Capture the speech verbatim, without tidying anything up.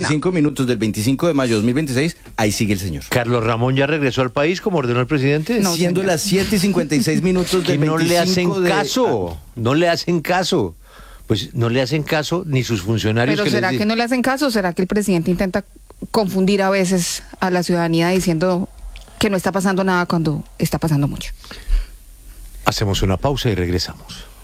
veinticinco minutos del veinticinco de mayo de dos mil veintiséis, ahí sigue el señor. ¿Carlos Ramón ya regresó al país como ordenó el presidente? No, siendo señor. Las siete y cincuenta y seis minutos del que no le hacen de... caso, no le hacen caso. Pues no le hacen caso ni sus funcionarios. Pero que ¿será les... que no le hacen caso? ¿Será que el presidente intenta confundir a veces a la ciudadanía diciendo que no está pasando nada cuando está pasando mucho? Hacemos una pausa y regresamos.